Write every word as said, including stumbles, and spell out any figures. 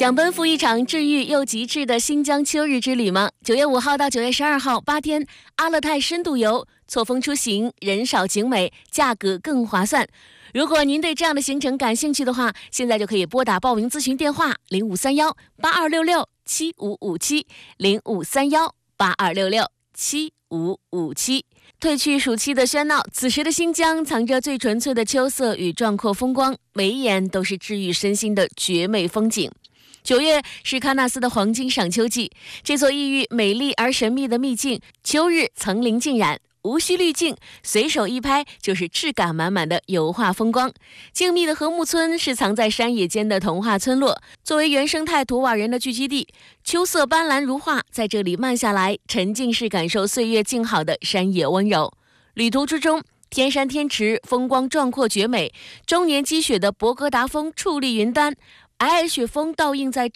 想奔赴一场治愈又极致的新疆秋日之旅吗？九月五号到九月十二号，八天阿勒泰深度游，错峰出行，人少景美，价格更划算。如果您对这样的行程感兴趣的话，现在就可以拨打报名咨询电话零五三幺八二六六七五五七零五三幺八二六六七五五七。褪去暑期的喧闹，此时的新疆藏着最纯粹的秋色与壮阔风光，每一眼都是治愈身心的绝美风景。九月是喀纳斯的黄金赏秋季，这座异域美丽而神秘的秘境，秋日层林尽染，无需滤镜，随手一拍就是质感满满的油画风光。静谧的禾木村是藏在山野间的童话村落，作为原生态图瓦人的聚居地，秋色斑斓如画，在这里慢下来，沉浸式感受岁月静好的山野温柔。旅途之中，天山天池风光壮阔绝美，终年积雪的博格达峰矗立云端，皑皑雪峰倒映在